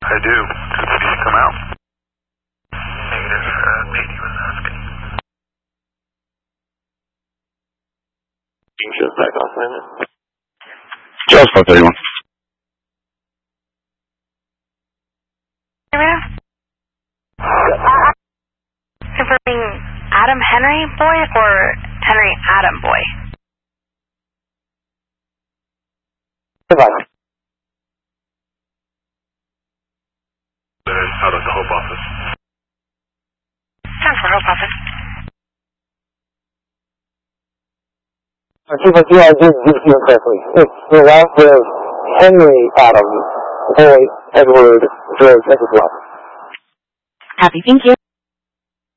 I do. Did he come out? Negative. Pete was asking. Just back off a minute. Charles 431. Confirming Adam Henry boy or Henry Adam boy? Goodbye. Out of the Hope office. Sounds for Hope office. Yeah, I did give you correctly. It's the last of Henry Adam, boy, Edward, George, Edward. Happy, thank you.